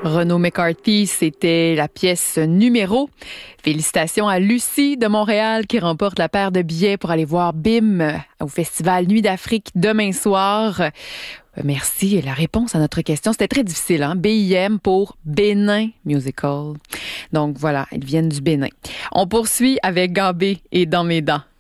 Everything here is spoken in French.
Renaud McCarthy, c'était la pièce numéro. Félicitations à Lucie de Montréal qui remporte la paire de billets pour aller voir BIM au Festival Nuit d'Afrique demain soir. Merci. La réponse à notre question, c'était très difficile, hein? BIM pour Bénin Musical. Donc voilà, ils viennent du Bénin. On poursuit avec Gambé et Dans mes dents.